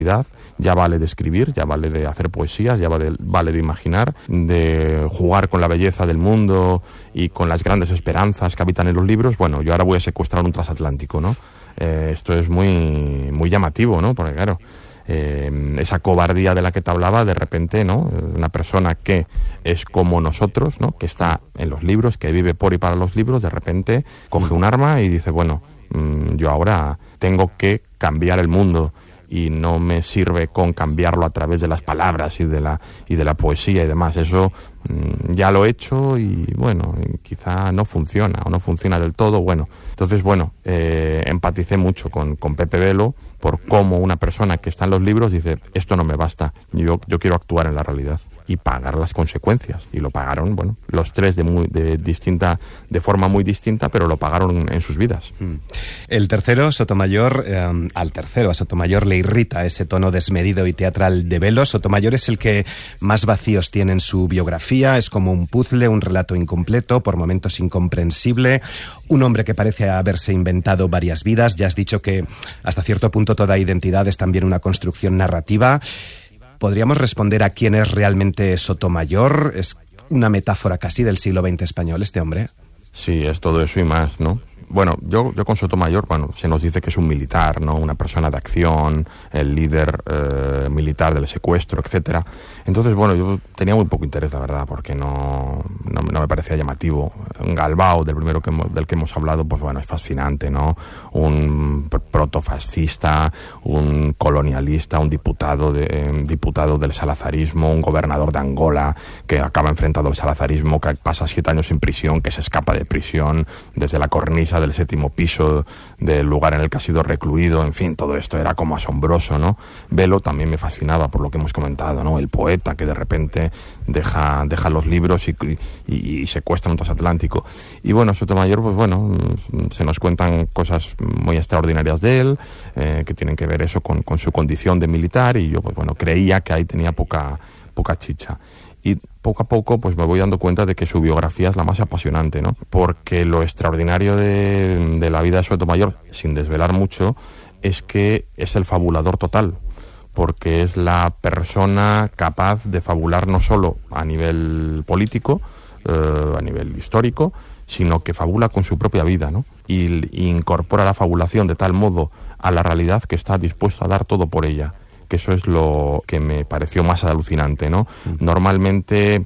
Ya vale de escribir, ya vale de hacer poesías, ya vale de imaginar, de jugar con la belleza del mundo y con las grandes esperanzas que habitan en los libros. Bueno, yo ahora voy a secuestrar un transatlántico, ¿no? Esto es muy llamativo, ¿no? Porque claro, esa cobardía de la que te hablaba, de repente, ¿no? Una persona que es como nosotros, ¿no? Que está en los libros, que vive por y para los libros, de repente coge un arma y dice, bueno, yo ahora tengo que cambiar el mundo y no me sirve con cambiarlo a través de las palabras y de la poesía y demás. Eso ya lo he hecho y bueno, quizá no funciona o no funciona del todo. Bueno, entonces bueno, empaticé mucho con Pepe Velo por cómo una persona que está en los libros dice, esto no me basta, yo quiero actuar en la realidad y pagar las consecuencias. Y lo pagaron, bueno, los tres de forma muy distinta, pero lo pagaron en sus vidas. El tercero, Sotomayor, a Sotomayor le irrita ese tono desmedido y teatral de Velo. Sotomayor es el que más vacíos tiene en su biografía, es como un puzzle, un relato incompleto, por momentos incomprensible, un hombre que parece haberse inventado varias vidas. Ya has dicho que hasta cierto punto toda identidad es también una construcción narrativa. ¿Podríamos responder a quién es realmente Sotomayor? ¿Es una metáfora casi del siglo XX español este hombre? Sí, es todo eso y más, ¿no? Bueno, yo con Sotomayor, bueno, se nos dice que es un militar, ¿no? Una persona de acción, el líder militar del secuestro, etcétera. Entonces, bueno, yo tenía muy poco interés, la verdad, porque no me parecía llamativo. Galbao, del que hemos hablado, pues bueno, es fascinante, ¿no? Un protofascista, un colonialista, un diputado del salazarismo, un gobernador de Angola que acaba enfrentado al salazarismo, que pasa 7 años en prisión, que se escapa de prisión desde la cornisa del 7º piso del lugar en el que ha sido recluido. En fin, todo esto era como asombroso, ¿no? Velo también me fascinaba por lo que hemos comentado, ¿no? El poeta que de repente deja los libros y secuestra un transatlántico. Y bueno, Sotomayor, pues bueno, se nos cuentan cosas muy extraordinarias de él, que tienen que ver eso con su condición de militar, y yo pues bueno, creía que ahí tenía poca chicha. Y poco a poco pues me voy dando cuenta de que su biografía es la más apasionante, ¿no? Porque lo extraordinario de la vida de Sotomayor, sin desvelar mucho, es que es el fabulador total, porque es la persona capaz de fabular no solo a nivel político, a nivel histórico, sino que fabula con su propia vida, ¿no? Y incorpora la fabulación de tal modo a la realidad que está dispuesto a dar todo por ella. Que eso es lo que me pareció más alucinante, ¿no? Normalmente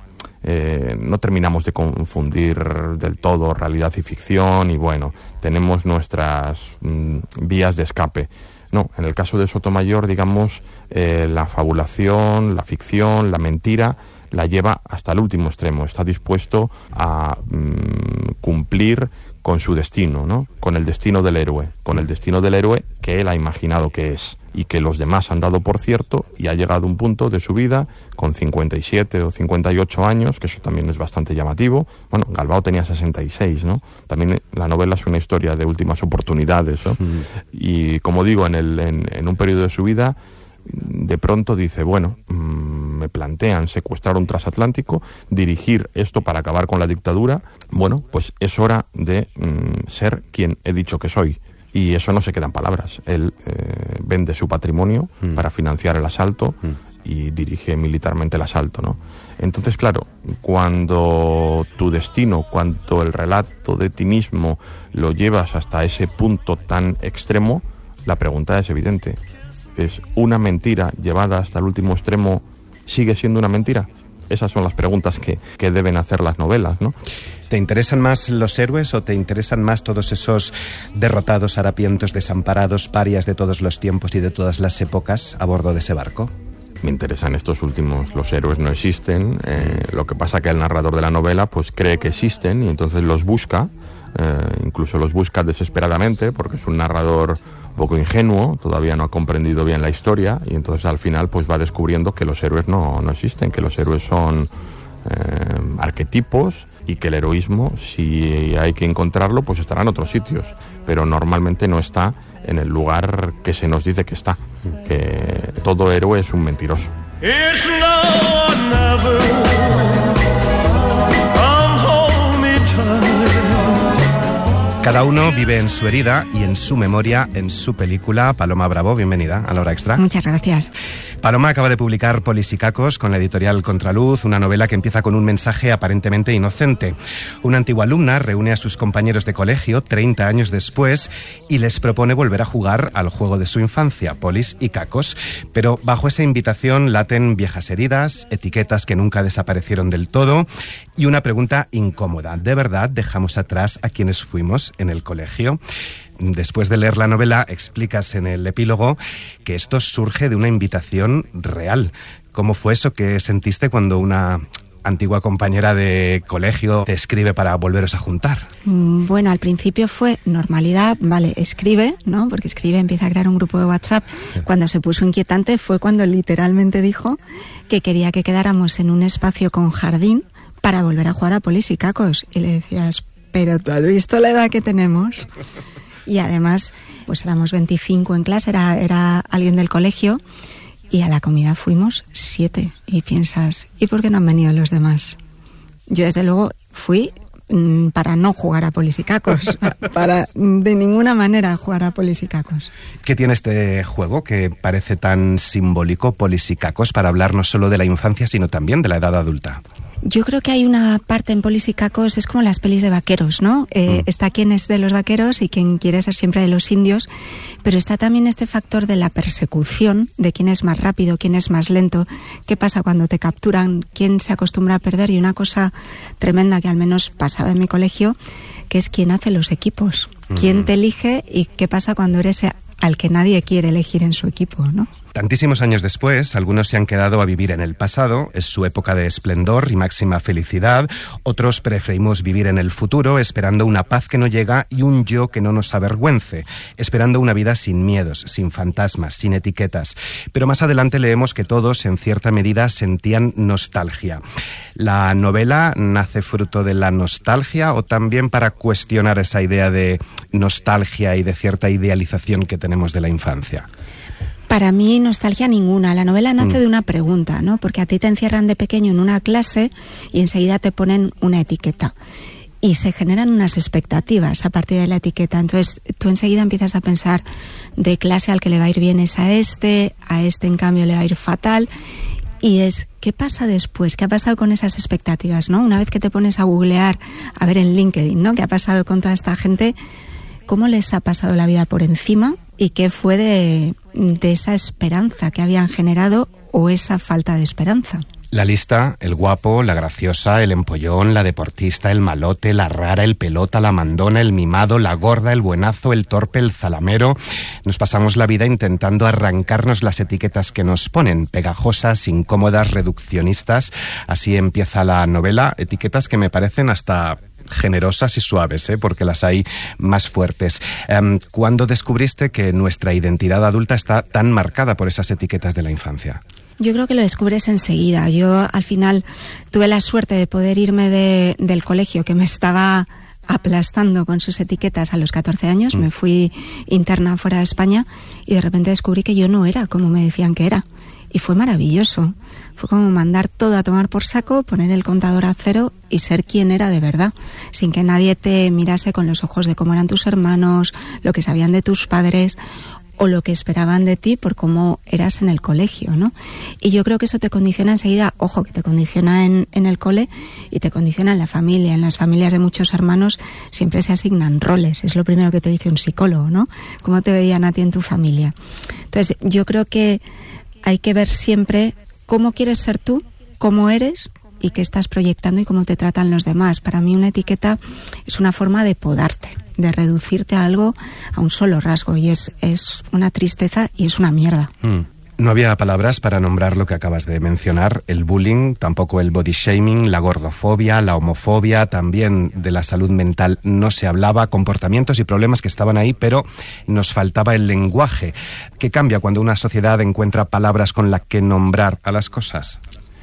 no terminamos de confundir del todo realidad y ficción, y bueno, tenemos nuestras vías de escape. No, en el caso de Sotomayor, digamos, la fabulación, la ficción, la mentira, la lleva hasta el último extremo. Está dispuesto a cumplir con su destino, ¿no? Con el destino del héroe, que él ha imaginado que es, y que los demás han dado por cierto, y ha llegado a un punto de su vida con 57 o 58 años, que eso también es bastante llamativo. Bueno, Galbao tenía 66, ¿no? También la novela es una historia de últimas oportunidades, ¿no? Y como digo, en un periodo de su vida, de pronto dice, bueno, me plantean secuestrar un transatlántico, dirigir esto para acabar con la dictadura. Bueno, pues es hora de ser quien he dicho que soy. Y eso no se queda en palabras. Él vende su patrimonio para financiar el asalto y dirige militarmente el asalto, ¿no? Entonces, claro, cuando tu destino, cuando el relato de ti mismo lo llevas hasta ese punto tan extremo, la pregunta es evidente. ¿Es una mentira llevada hasta el último extremo, sigue siendo una mentira? Esas son las preguntas que deben hacer las novelas, ¿no? ¿Te interesan más los héroes o te interesan más todos esos derrotados, harapientos, desamparados, parias de todos los tiempos y de todas las épocas a bordo de ese barco? Me interesan estos últimos. Los héroes no existen. Lo que pasa que el narrador de la novela pues cree que existen y entonces los busca. Incluso los busca desesperadamente porque es un narrador un poco ingenuo, todavía no ha comprendido bien la historia, y entonces al final pues va descubriendo que los héroes no existen, que los héroes son arquetipos, y que el heroísmo, si hay que encontrarlo, pues estará en otros sitios, pero normalmente no está en el lugar que se nos dice que está, que todo héroe es un mentiroso. It's now or never. Come hold me tight. Cada uno vive en su herida y en su memoria, en su película. Paloma Bravo, bienvenida a La Hora Extra. Muchas gracias. Paloma acaba de publicar Polisicacos con la editorial Contraluz, una novela que empieza con un mensaje aparentemente inocente. Una antigua alumna reúne a sus compañeros de colegio 30 años después y les propone volver a jugar al juego de su infancia, Polis y Cacos. Pero bajo esa invitación laten viejas heridas, etiquetas que nunca desaparecieron del todo y una pregunta incómoda. ¿De verdad dejamos atrás a quienes fuimos en el colegio? Después de leer la novela, explicas en el epílogo que esto surge de una invitación real. ¿Cómo fue eso que sentiste cuando una antigua compañera de colegio te escribe para volveros a juntar? Bueno, al principio fue normalidad, vale, escribe, ¿no? Porque escribe, empieza a crear un grupo de WhatsApp. Cuando se puso inquietante fue cuando literalmente dijo que quería que quedáramos en un espacio con jardín para volver a jugar a Polis y Cacos. Y le decías, ¿pero tú has visto la edad que tenemos? Y además, pues éramos 25 en clase, era alguien del colegio, y a la comida fuimos 7. Y piensas, ¿y por qué no han venido los demás? Yo, desde luego, fui para no jugar a Polis y Cacos, para de ninguna manera jugar a Polis y Cacos. ¿Qué tiene este juego que parece tan simbólico, Polis y Cacos, para hablar no solo de la infancia, sino también de la edad adulta? Yo creo que hay una parte en Polis y Cacos, es como las pelis de vaqueros, ¿no? Está quien es de los vaqueros y quien quiere ser siempre de los indios, pero está también este factor de la persecución, de quién es más rápido, quién es más lento, qué pasa cuando te capturan, quién se acostumbra a perder, y una cosa tremenda que al menos pasaba en mi colegio, que es quién hace los equipos, quién te elige y qué pasa cuando eres al que nadie quiere elegir en su equipo, ¿no? Tantísimos años después, algunos se han quedado a vivir en el pasado, es su época de esplendor y máxima felicidad. Otros preferimos vivir en el futuro, esperando una paz que no llega y un yo que no nos avergüence, esperando una vida sin miedos, sin fantasmas, sin etiquetas. Pero más adelante leemos que todos, en cierta medida, sentían nostalgia. ¿La novela nace fruto de la nostalgia o también para cuestionar esa idea de nostalgia y de cierta idealización que tenemos de la infancia? Para mí, nostalgia ninguna. La novela nace de una pregunta, ¿no? Porque a ti te encierran de pequeño en una clase y enseguida te ponen una etiqueta. Y se generan unas expectativas a partir de la etiqueta. Entonces, tú enseguida empiezas a pensar, de clase al que le va a ir bien es a este en cambio le va a ir fatal. Y es, ¿qué pasa después? ¿Qué ha pasado con esas expectativas, no? Una vez que te pones a googlear, a ver en LinkedIn, ¿no? ¿Qué ha pasado con toda esta gente? ¿Cómo les ha pasado la vida por encima? ¿Y qué fue de esa esperanza que habían generado o esa falta de esperanza? La lista, el guapo, la graciosa, el empollón, la deportista, el malote, la rara, el pelota, la mandona, el mimado, la gorda, el buenazo, el torpe, el zalamero. Nos pasamos la vida intentando arrancarnos las etiquetas que nos ponen, pegajosas, incómodas, reduccionistas. Así empieza la novela, etiquetas que me parecen hasta generosas y suaves, porque las hay más fuertes. ¿Cuándo descubriste que nuestra identidad adulta está tan marcada por esas etiquetas de la infancia? Yo creo que lo descubres enseguida. Yo al final tuve la suerte de poder irme del colegio que me estaba aplastando con sus etiquetas a los 14 años. Me fui interna fuera de España y de repente descubrí que yo no era como me decían que era. Y fue maravilloso. Fue como mandar todo a tomar por saco, poner el contador a cero y ser quien era de verdad, sin que nadie te mirase con los ojos de cómo eran tus hermanos, lo que sabían de tus padres o lo que esperaban de ti por cómo eras en el colegio, ¿no? Y yo creo que eso te condiciona enseguida, ojo, que te condiciona en el cole y te condiciona en la familia. En las familias de muchos hermanos siempre se asignan roles, es lo primero que te dice un psicólogo, ¿no? ¿Cómo te veían a ti en tu familia? Entonces, yo creo que hay que ver siempre cómo quieres ser tú, cómo eres y qué estás proyectando y cómo te tratan los demás. Para mí una etiqueta es una forma de podarte, de reducirte a algo, a un solo rasgo, y es una tristeza y es una mierda. No había palabras para nombrar lo que acabas de mencionar, el bullying, tampoco el body shaming, la gordofobia, la homofobia, también de la salud mental no se hablaba, comportamientos y problemas que estaban ahí, pero nos faltaba el lenguaje. ¿Qué cambia cuando una sociedad encuentra palabras con las que nombrar a las cosas?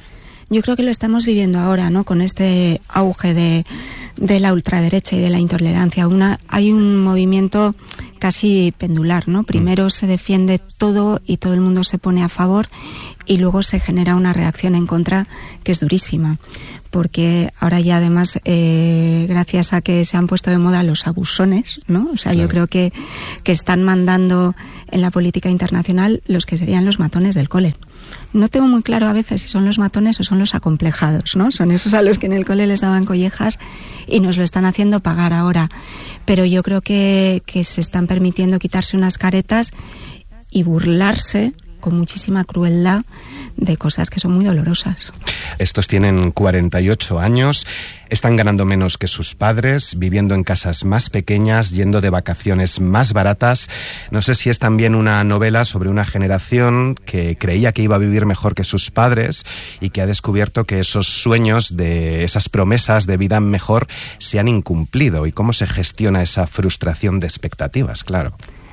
Yo creo que lo estamos viviendo ahora, ¿no? Con este auge de la ultraderecha y de la intolerancia. Hay un movimiento casi pendular, ¿no? Primero se defiende todo y todo el mundo se pone a favor y luego se genera una reacción en contra que es durísima, porque ahora ya además, gracias a que se han puesto de moda los abusones, ¿no? O sea, claro, yo creo que están mandando en la política internacional los que serían los matones del cole. No tengo muy claro a veces si son los matones o son los acomplejados, ¿no? Son esos a los que en el cole les daban collejas y nos lo están haciendo pagar ahora. Pero yo creo que se están permitiendo quitarse unas caretas y burlarse con muchísima crueldad de cosas que son muy dolorosas. Estos tienen 48 años, están ganando menos que sus padres, viviendo en casas más pequeñas, yendo de vacaciones más baratas. No sé si es también una novela sobre una generación que creía que iba a vivir mejor que sus padres y que ha descubierto que esos sueños, de esas promesas de vida mejor, se han incumplido. ¿Y cómo se gestiona esa frustración de expectativas? Claro.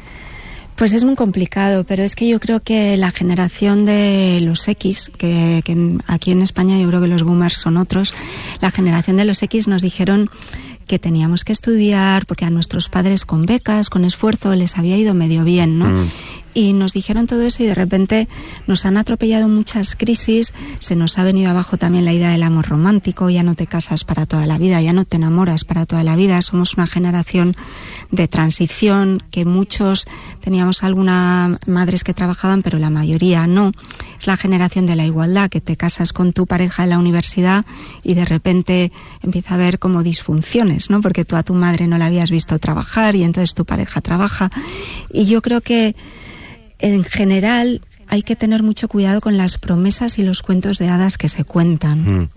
Pues es muy complicado, pero es que yo creo que la generación de los X, que aquí en España yo creo que los boomers son otros, la generación de los X nos dijeron que teníamos que estudiar porque a nuestros padres con becas, con esfuerzo, les había ido medio bien, ¿no? Y nos dijeron todo eso y de repente nos han atropellado muchas crisis, se nos ha venido abajo también la idea del amor romántico, ya no te casas para toda la vida, ya no te enamoras para toda la vida, somos una generación de transición, que muchos teníamos algunas madres que trabajaban, pero la mayoría no. Es la generación de la igualdad, que te casas con tu pareja en la universidad y de repente empieza a haber como disfunciones, ¿no? Porque tú a tu madre no la habías visto trabajar y entonces tu pareja trabaja. Y yo creo que en general hay que tener mucho cuidado con las promesas y los cuentos de hadas que se cuentan.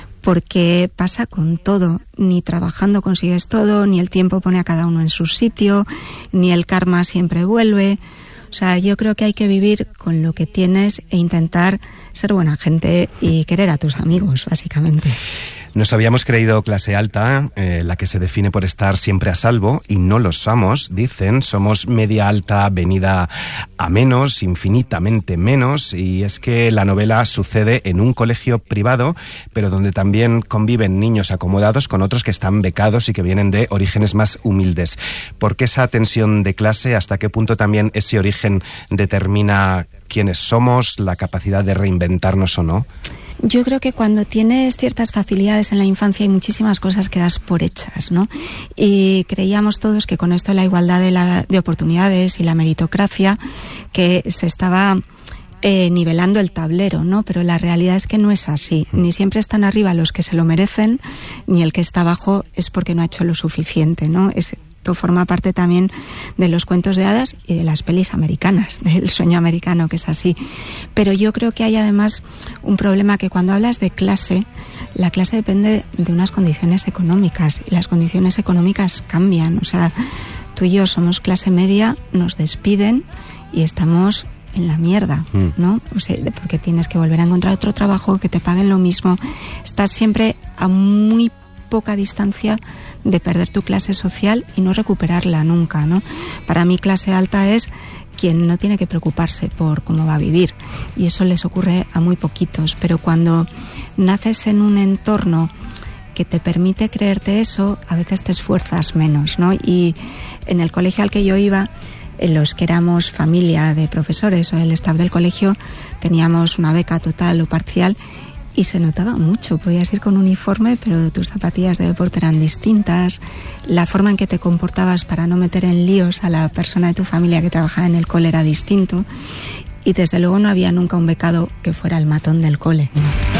Porque pasa con todo, ni trabajando consigues todo, ni el tiempo pone a cada uno en su sitio, ni el karma siempre vuelve. O sea, yo creo que hay que vivir con lo que tienes e intentar ser buena gente y querer a tus amigos, básicamente. Nos habíamos creído clase alta, la que se define por estar siempre a salvo, y no lo somos, dicen. Somos media alta venida a menos, infinitamente menos, y es que la novela sucede en un colegio privado, pero donde también conviven niños acomodados con otros que están becados y que vienen de orígenes más humildes. ¿Por qué esa tensión de clase? ¿Hasta qué punto también ese origen determina quiénes somos, la capacidad de reinventarnos o no? Yo creo que cuando tienes ciertas facilidades en la infancia hay muchísimas cosas que das por hechas, ¿no? Y creíamos todos que con esto la igualdad de oportunidades y la meritocracia, que se estaba nivelando el tablero, ¿no? Pero la realidad es que no es así. Ni siempre están arriba los que se lo merecen, ni el que está abajo es porque no ha hecho lo suficiente, ¿no? Esto forma parte también de los cuentos de hadas y de las pelis americanas, del sueño americano, que es así. Pero yo creo que hay además un problema, que cuando hablas de clase, la clase depende de unas condiciones económicas y las condiciones económicas cambian. O sea, tú y yo somos clase media, nos despiden y estamos en la mierda, ¿no? O sea, porque tienes que volver a encontrar otro trabajo, que te paguen lo mismo. Estás siempre a muy poca distancia de perder tu clase social y no recuperarla nunca, ¿no? Para mí clase alta es quien no tiene que preocuparse por cómo va a vivir, y eso les ocurre a muy poquitos, pero cuando naces en un entorno que te permite creerte eso, a veces te esfuerzas menos, ¿no? Y en el colegio al que yo iba, los que éramos familia de profesores o del staff del colegio, teníamos una beca total o parcial y se notaba mucho. Podías ir con uniforme, pero tus zapatillas de deporte eran distintas, la forma en que te comportabas para no meter en líos a la persona de tu familia que trabajaba en el cole era distinto, y desde luego no había nunca un becado que fuera el matón del cole.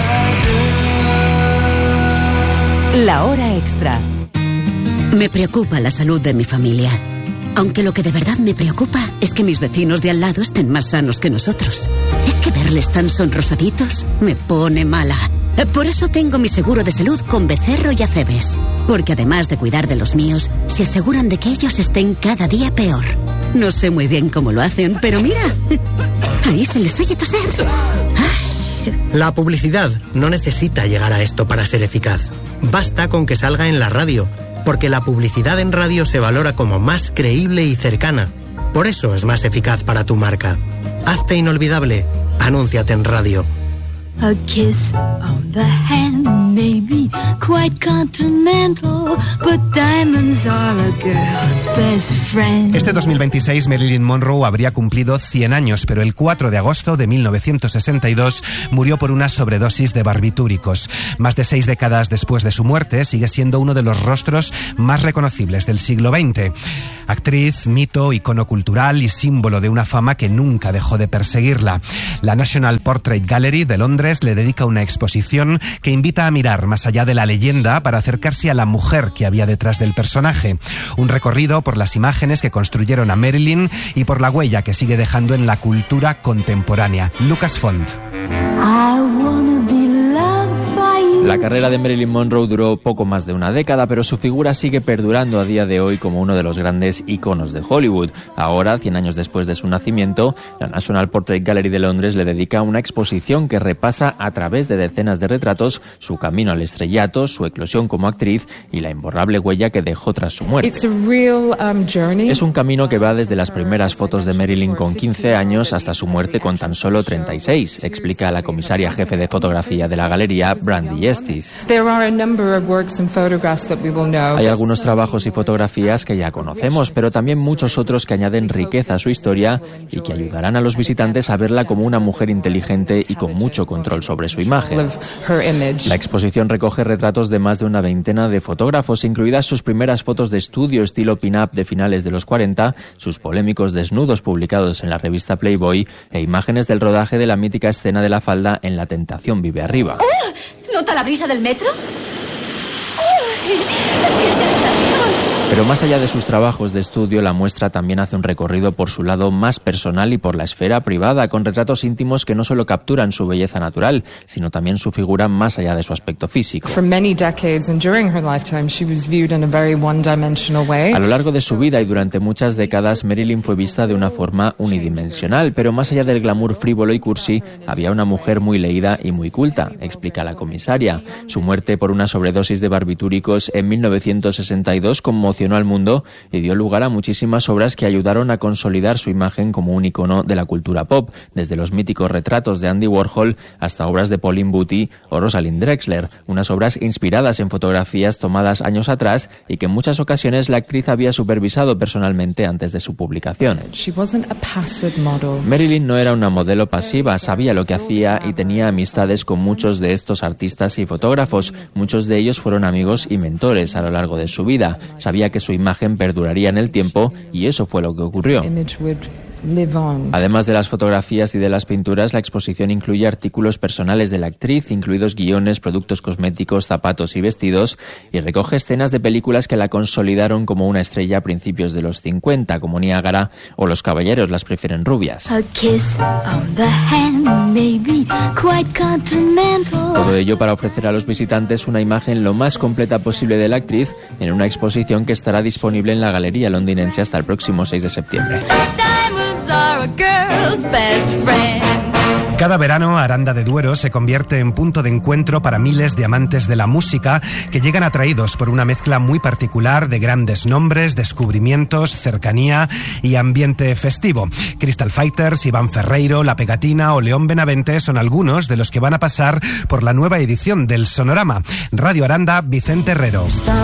La hora extra. Me preocupa la salud de mi familia. Aunque lo que de verdad me preocupa es que mis vecinos de al lado estén más sanos que nosotros. Es que verles tan sonrosaditos me pone mala. Por eso tengo mi seguro de salud con Becerro y Acebes. Porque además de cuidar de los míos, se aseguran de que ellos estén cada día peor. No sé muy bien cómo lo hacen, pero mira, ahí se les oye toser. La publicidad no necesita llegar a esto para ser eficaz. Basta con que salga en la radio, porque la publicidad en radio se valora como más creíble y cercana. Por eso es más eficaz para tu marca. Hazte inolvidable. Anúnciate en radio. A kiss on the hand may be quite continental, but diamonds are a girl's best friend. Este 2026 Marilyn Monroe habría cumplido 100 años, pero el 4 de agosto de 1962 murió por una sobredosis de barbitúricos. Más de 6 décadas después de su muerte, sigue siendo uno de los rostros más reconocibles del siglo XX. Actriz, mito, icono cultural y símbolo de una fama que nunca dejó de perseguirla. La National Portrait Gallery de Londres le dedica una exposición que invita a mirar más allá de la leyenda para acercarse a la mujer que había detrás del personaje. Un recorrido por las imágenes que construyeron a Marilyn y por la huella que sigue dejando en la cultura contemporánea. Lucas Font. La carrera de Marilyn Monroe duró poco más de una década, pero su figura sigue perdurando a día de hoy como uno de los grandes íconos de Hollywood. Ahora, 100 años después de su nacimiento, la National Portrait Gallery de Londres le dedica una exposición que repasa a través de decenas de retratos su camino al estrellato, su eclosión como actriz y la imborrable huella que dejó tras su muerte. Es un camino que va desde las primeras fotos de Marilyn con 15 años hasta su muerte con tan solo 36, explica la comisaria jefe de fotografía de la galería, Brandy Estes. Hay algunos trabajos y fotografías que ya conocemos, pero también muchos otros que añaden riqueza a su historia y que ayudarán a los visitantes a verla como una mujer inteligente y con mucho control sobre su imagen. La exposición recoge retratos de más de una veintena de fotógrafos, incluidas sus primeras fotos de estudio estilo pin-up de finales de los 40, sus polémicos desnudos publicados en la revista Playboy e imágenes del rodaje de la mítica escena de la falda en La tentación vive arriba. ¿Nota la brisa del metro? ¡Qué sensación! Pero más allá de sus trabajos de estudio, la muestra también hace un recorrido por su lado más personal y por la esfera privada, con retratos íntimos que no solo capturan su belleza natural, sino también su figura más allá de su aspecto físico. A lo largo de su vida y durante muchas décadas, Marilyn fue vista de una forma unidimensional, pero más allá del glamour frívolo y cursi, había una mujer muy leída y muy culta, explica la comisaria. Su muerte por una sobredosis de barbitúricos en 1962 conmocionó al mundo y dio lugar a muchísimas obras que ayudaron a consolidar su imagen como un icono de la cultura pop, desde los míticos retratos de Andy Warhol hasta obras de Pauline Buty o Rosalind Drexler, unas obras inspiradas en fotografías tomadas años atrás y que en muchas ocasiones la actriz había supervisado personalmente antes de su publicación. Marilyn no era una modelo pasiva, sabía lo que hacía y tenía amistades con muchos de estos artistas y fotógrafos. Muchos de ellos fueron amigos y mentores a lo largo de su vida. Sabía que su imagen perduraría en el tiempo y eso fue lo que ocurrió. Además de las fotografías y de las pinturas, la exposición incluye artículos personales de la actriz, incluidos guiones, productos cosméticos, zapatos y vestidos, y recoge escenas de películas que la consolidaron como una estrella a principios de los 50, como Niágara o Los caballeros las prefieren rubias. Todo ello para ofrecer a los visitantes una imagen lo más completa posible de la actriz en una exposición que estará disponible en la galería londinense hasta el próximo 6 de septiembre. Cada verano, Aranda de Duero se convierte en punto de encuentro para miles de amantes de la música que llegan atraídos por una mezcla muy particular de grandes nombres, descubrimientos, cercanía y ambiente festivo. Crystal Fighters, Iván Ferreiro, La Pegatina o León Benavente son algunos de los que van a pasar por la nueva edición del Sonorama. Radio Aranda, Vicente Herrero.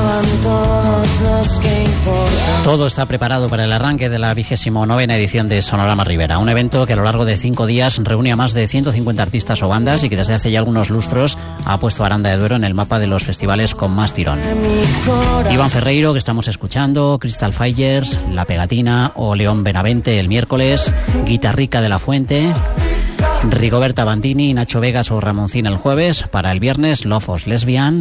Todo está preparado para el arranque de la 29ª edición de Sonorama Ribera, un evento que a lo largo de 5 días reúne a más de 150 artistas o bandas y que desde hace ya algunos lustros ha puesto a Aranda de Duero en el mapa de los festivales con más tirón. Iván Ferreiro, que estamos escuchando, Crystal Fighters, La Pegatina o León Benavente el miércoles, Guitarrica de la Fuente, Rigoberta Bandini, Nacho Vegas o Ramoncín el jueves. Para el viernes, Lofos Lesbian,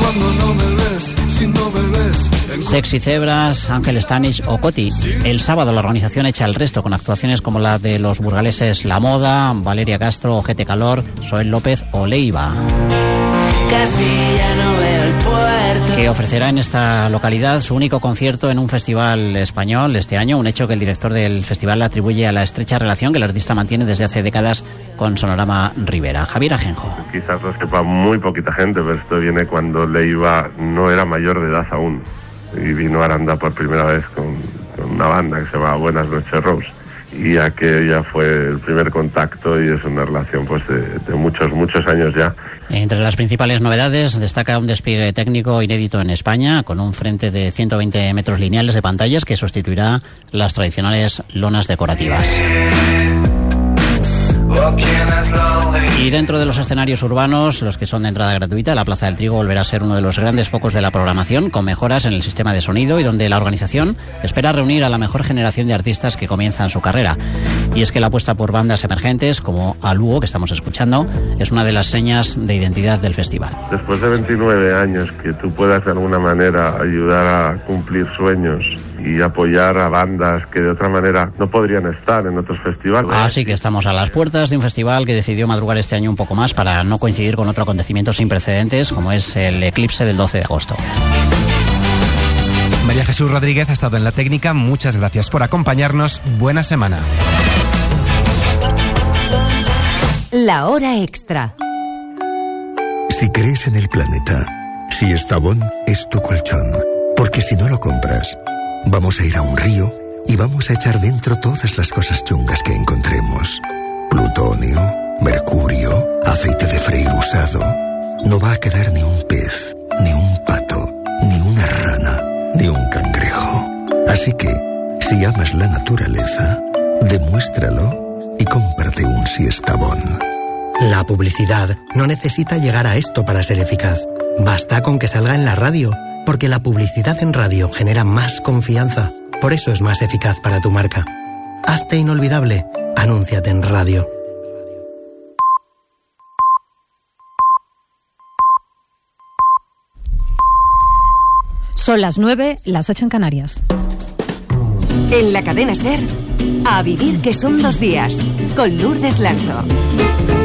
Sexy Zebras, Ángel Stanich o Coti. El sábado la organización echa el resto con actuaciones como la de los burgaleses La Moda, Valeria Castro, Ojete Calor, Soel López o Leiva. Casi ya no veo el puerto. Que ofrecerá en esta localidad su único concierto en un festival español este año, un hecho que el director del festival atribuye a la estrecha relación que el artista mantiene desde hace décadas con Sonorama Ribera. Javier Ajenjo. Quizás lo sepa muy poquita gente, pero esto viene cuando Leiva no era mayor de edad aún y vino a Aranda por primera vez con una banda que se llama Buenas Noches Rose. y aquella fue el primer contacto y es una relación pues de muchos años ya. Entre las principales novedades destaca un despliegue técnico inédito en España, con un frente de 120 metros lineales de pantallas que sustituirá las tradicionales lonas decorativas. Y dentro de los escenarios urbanos, los que son de entrada gratuita, la Plaza del Trigo volverá a ser uno de los grandes focos de la programación, con mejoras en el sistema de sonido y donde la organización espera reunir a la mejor generación de artistas que comienzan su carrera. Y es que la apuesta por bandas emergentes, como Aluo, que estamos escuchando, es una de las señas de identidad del festival. Después de 29 años, que tú puedas de alguna manera ayudar a cumplir sueños y apoyar a bandas que de otra manera no podrían estar en otros festivales. Así que estamos a las puertas de un festival que decidió madrugar este año un poco más para no coincidir con otro acontecimiento sin precedentes, como es el eclipse del 12 de agosto. María Jesús Rodríguez ha estado en la técnica. Muchas gracias por acompañarnos. Buena semana. La hora extra. Si crees en el planeta, Siestabón es tu colchón. Porque si no lo compras, vamos a ir a un río y vamos a echar dentro todas las cosas chungas que encontremos. Plutonio, mercurio, aceite de freír usado. No va a quedar ni un pez, ni un pato, ni una rana, ni un cangrejo. Así que, si amas la naturaleza, demuéstralo y cómprate un Siestabón. La publicidad no necesita llegar a esto para ser eficaz. Basta con que salga en la radio, porque la publicidad en radio genera más confianza. Por eso es más eficaz para tu marca. Hazte inolvidable. Anúnciate en radio. Son las 9, las 8 en Canarias. En la cadena SER, A vivir que son 2 días, con Lourdes Lancho.